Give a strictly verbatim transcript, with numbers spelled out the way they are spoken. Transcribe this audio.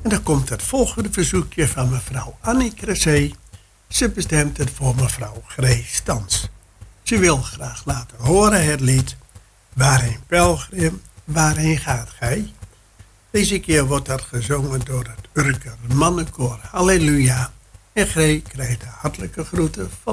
En dan komt het volgende verzoekje van mevrouw Annie Cressé. Ze bestemt het voor mevrouw Grace Stans. Ze wil graag laten horen het lied Waarheen Pelgrim, waarheen gaat gij? Deze keer wordt dat gezongen door het Urker Mannenkoor. Halleluja. En G krijgt de hartelijke groeten van